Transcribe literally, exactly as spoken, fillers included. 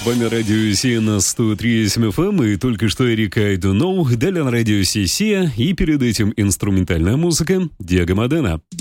вами радио Си на сто три и семь эф эм, и только что Эрика I Don't Know, далее на радио Си Си, и перед этим инструментальная музыка Диего Модена.